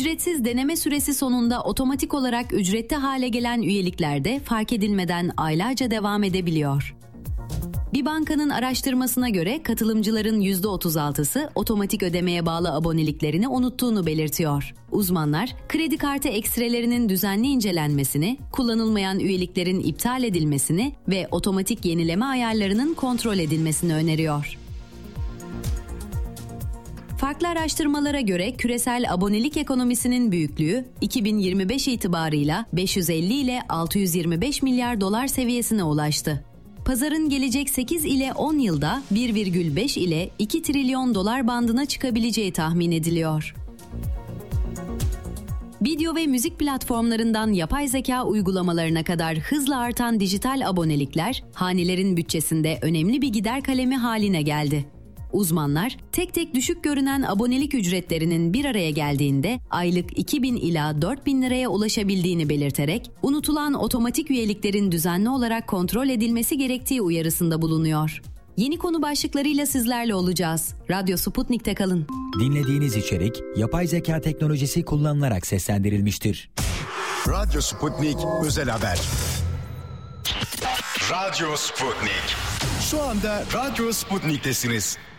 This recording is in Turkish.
Ücretsiz deneme süresi sonunda otomatik olarak ücretli hale gelen üyeliklerde fark edilmeden aylarca devam edebiliyor. Bir bankanın araştırmasına göre katılımcıların %36'sı otomatik ödemeye bağlı aboneliklerini unuttuğunu belirtiyor. Uzmanlar, kredi kartı ekstrelerinin düzenli incelenmesini, kullanılmayan üyeliklerin iptal edilmesini ve otomatik yenileme ayarlarının kontrol edilmesini öneriyor. Farklı araştırmalara göre küresel abonelik ekonomisinin büyüklüğü 2025 itibarıyla 550 ile 625 milyar dolar seviyesine ulaştı. Pazarın gelecek 8 ile 10 yılda 1,5 ile 2 trilyon dolar bandına çıkabileceği tahmin ediliyor. Video ve müzik platformlarından yapay zeka uygulamalarına kadar hızla artan dijital abonelikler, hanelerin bütçesinde önemli bir gider kalemi haline geldi. Uzmanlar, tek tek düşük görünen abonelik ücretlerinin bir araya geldiğinde aylık 2.000 ila 4.000 liraya ulaşabildiğini belirterek, unutulan otomatik üyeliklerin düzenli olarak kontrol edilmesi gerektiği uyarısında bulunuyor. Yeni konu başlıklarıyla sizlerle olacağız. Radyo Sputnik'te kalın. Dinlediğiniz içerik, yapay zeka teknolojisi kullanılarak seslendirilmiştir. Radyo Sputnik Özel Haber. Radyo Sputnik. Şu anda Radyo Sputnik'tesiniz.